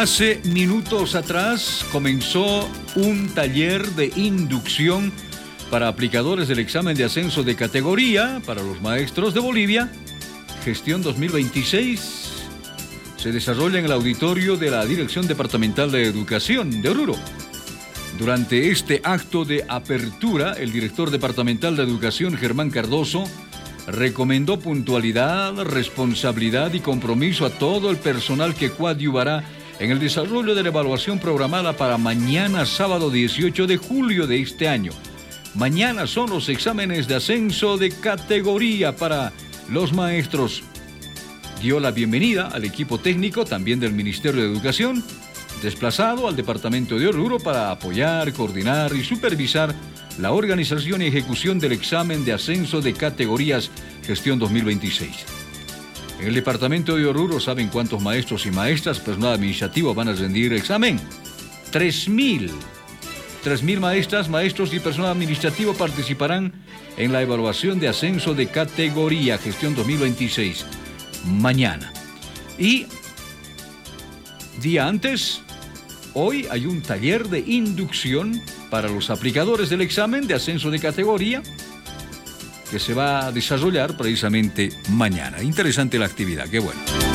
Hace minutos atrás comenzó un taller de inducción para aplicadores del examen de ascenso de categoría para los maestros de Bolivia, gestión 2026. Se desarrolla en el auditorio de la Dirección Departamental de Educación de Oruro. Durante este acto de apertura, el director departamental de Educación, Germán Cardoso, recomendó puntualidad, responsabilidad y compromiso a todo el personal que coadyuvará en el desarrollo de la evaluación programada para mañana, sábado 18 de julio de este año. Mañana son los exámenes de ascenso de categoría para los maestros. Dio la bienvenida al equipo técnico también del Ministerio de Educación, desplazado al departamento de Oruro para apoyar, coordinar y supervisar la organización y ejecución del examen de ascenso de categorías gestión 2026. En el departamento de Oruro, ¿saben cuántos maestros y maestras, personal administrativo van a rendir examen? 3.000 maestras, maestros y personal administrativo participarán en la evaluación de ascenso de categoría gestión 2026. Mañana. Y día antes, hoy hay un taller de inducción para los aplicadores del examen de ascenso de categoría que se va a desarrollar precisamente mañana. Interesante la actividad, qué bueno.